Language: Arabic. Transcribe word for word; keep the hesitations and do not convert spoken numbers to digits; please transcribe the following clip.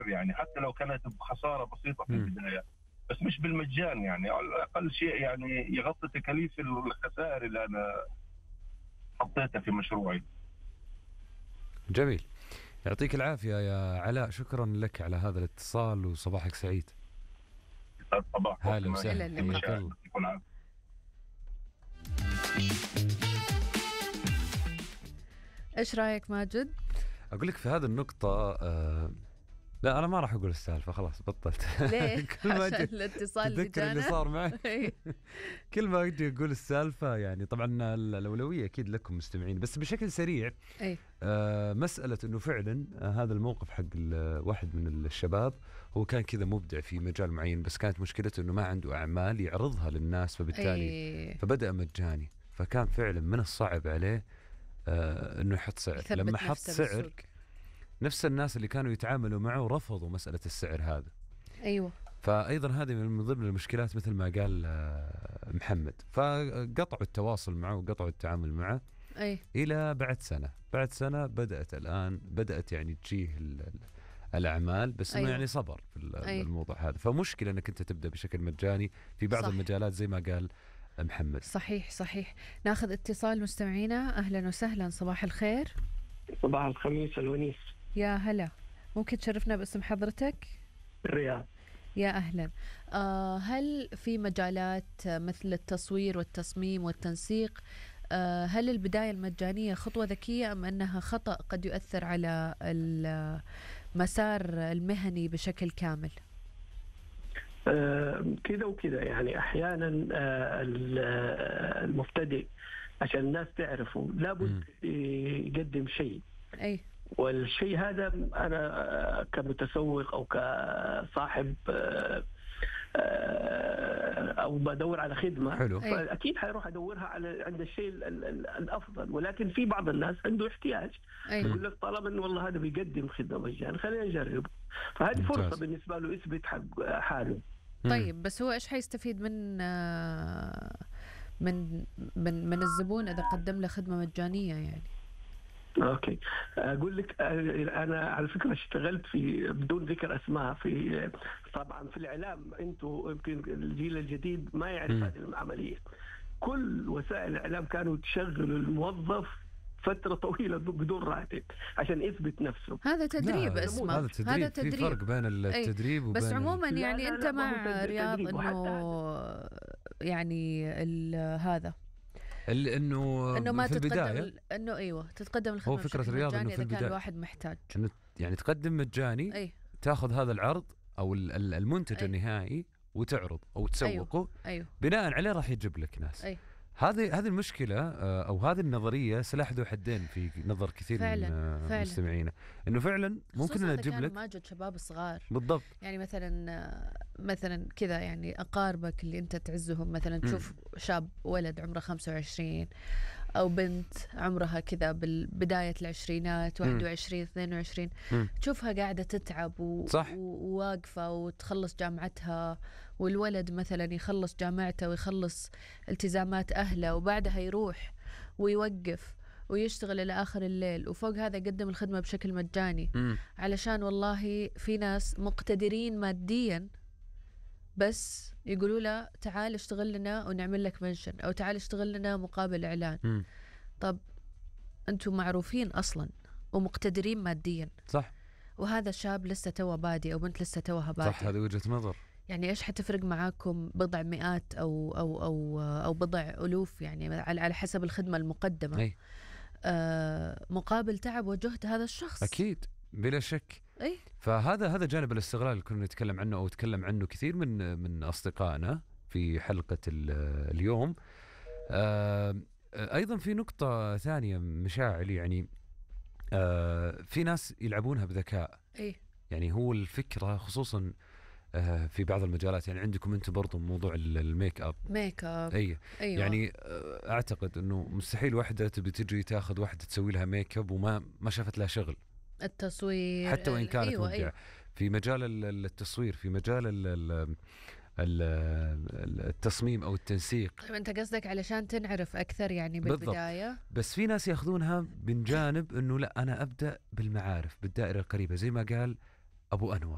يعني حتى لو كانت بخساره بسيطه في مم. البدايه، بس مش بالمجان، يعني على اقل شيء يعني يغطي تكاليف الخسائر اللي انا حطيتها في مشروعي. جميل، يعطيك العافية يا علاء، شكرا لك على هذا الاتصال وصباحك سعيد. صباح هلا ما وسهلا، هلا حياك اللقاء. الله. يكون عام. ايش رايك ماجد؟ أقول لك في هذه النقطة آه لا أنا ما راح أقول السالفة، خلاص بطلت. ليه؟ كل ما عشان أجي الاتصال اللي تذكر اللي جانا. صار معي إيه. كل ما أجي أقول السالفة، يعني طبعا الأولوية أكيد لكم مستمعين، بس بشكل سريع اي آه مسألة أنه فعلا آه هذا الموقف حق واحد من الشباب، هو كان كذا مبدع في مجال معين، بس كانت مشكلته أنه ما عنده أعمال يعرضها للناس، فبالتالي اي فبدأ مجاني، فكان فعلا من الصعب عليه آه أنه يحط سعر. يثبت لما حط نفسه سعر بالسوق. نفس الناس اللي كانوا يتعاملوا معه رفضوا مسألة السعر هذا. ايوه فأيضا هذه من ضمن المشكلات مثل ما قال آه محمد، فقطعوا التواصل معه وقطعوا التعامل معه اي إلى بعد سنة. بعد سنة بدأت الآن بدأت يعني تجيه الأعمال، بس إنه أيوة. يعني صبر في أيوة. الموضوع هذا. فمشكلة أنك أنت تبدأ بشكل مجاني في بعض صح. المجالات زي ما قال محمد. صحيح صحيح. ناخذ اتصال مستمعينا. اهلا وسهلا، صباح الخير. صباح الخميس الونيس. يا هلا، ممكن تشرفنا باسم حضرتك؟ الرياض. يا أهلا. آه هل في مجالات مثل التصوير والتصميم والتنسيق، آه هل البداية المجانية خطوة ذكية أم أنها خطأ قد يؤثر على المسار المهني بشكل كامل؟ آه كذا وكذا، يعني أحيانا آه المبتدئ عشان الناس تعرفه لابد يقدم شيء، أي والشيء هذا أنا كمتسوق أو كصاحب أو بدور على خدمة حلو. فأكيد حيروح أدورها على عند الشيء الأفضل، ولكن في بعض الناس عنده احتياج يقول لك طالما إنه والله هذا بيقدم خدمة مجانا خلينا نجرب، فهذه ممتاز. فرصة بالنسبة له يثبت حق حاله. طيب بس هو إيش حيستفيد من من من من الزبون إذا قدم له خدمة مجانية يعني؟ اوكي، اقول لك انا على فكره اشتغلت في بدون ذكر اسماء في طبعا في الاعلام، انتم يمكن الجيل الجديد ما يعرف م. هذه العمليه. كل وسائل الاعلام كانوا تشغلوا الموظف فتره طويله بدون راتب عشان يثبت نفسه. هذا تدريب اسمه، هذا تدريب. هذا تدريب. في فرق بين التدريب وبين بس عموما ال... يعني لا لا انت لا مع رياض انه يعني هذا انه انه ما في تتقدم انه ايوه تتقدم الخدمه. هو فكره الرياض انه في البدايه كان الواحد محتاج انه يعني تقدم مجاني، أي. تاخذ هذا العرض او المنتج أي. النهائي وتعرض او تسوقه. أيوه. أيوه. بناء عليه راح يجيب لك ناس. أي. هذه هذه المشكله او هذه النظريه سلاح ذو حدين في نظر كثير فعلا. من مستمعينا، انه فعلا ممكن نجيب لك ماجد شباب صغار بالضبط، يعني مثلا مثلا كذا يعني اقاربك اللي انت تعزهم، مثلا تشوف م. شاب ولد عمره خمسة وعشرين او بنت عمرها كذا بالبدايه العشرينات واحد وعشرين اثنين وعشرين، م. تشوفها قاعده تتعب و... وواقفه وتخلص جامعتها، والولد مثلا يخلص جامعته ويخلص التزامات أهله وبعدها يروح ويوقف ويشتغل إلى آخر الليل، وفوق هذا يقدم الخدمة بشكل مجاني م. علشان والله في ناس مقتدرين ماديا بس يقولوا له تعال اشتغل لنا ونعمل لك منشن أو تعال اشتغل لنا مقابل إعلان. م. طب أنتم معروفين أصلا ومقتدرين ماديا، صح، وهذا شاب لسه توه بادي أو بنت لسه توها بادي، صح، هذه وجهة نظر. يعني إيش حتفرق معاكم بضع مئات أو أو أو أو بضع ألوف يعني على على حسب الخدمة المقدمة. أي. آه مقابل تعب وجهد هذا الشخص. أكيد بلا شك. أي. فهذا هذا جانب الاستغلال اللي كنا نتكلم عنه أو تكلم عنه كثير من من أصدقائنا في حلقة اليوم. آه أيضا في نقطة ثانية مشاعل، يعني آه في ناس يلعبونها بذكاء. أي. يعني هو الفكرة خصوصا في بعض المجالات، يعني عندكم انتم برضو موضوع الميك اب ميك اب أي. أيوة. يعني اعتقد انه مستحيل واحدة تبي تجي تاخذ واحدة تسوي لها ميك اب وما ما شافت لها شغل، التصوير حتى وان كانت أيوة. مبدعة. أيوة. في مجال التصوير، في مجال التصميم او التنسيق. طيب انت قصدك علشان تنعرف اكثر يعني بالبداية بالضبط. بس في ناس ياخذونها من جانب انه لا انا ابدا بالمعارف بالدائرة القريبة زي ما قال ابو انور.